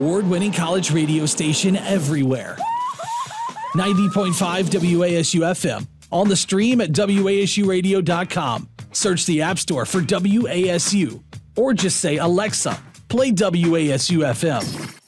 Award-winning college radio station everywhere. 90.5 WASU FM. On the stream at wasuradio.com. Search the App Store for WASU. Or just say, Alexa, play WASU FM.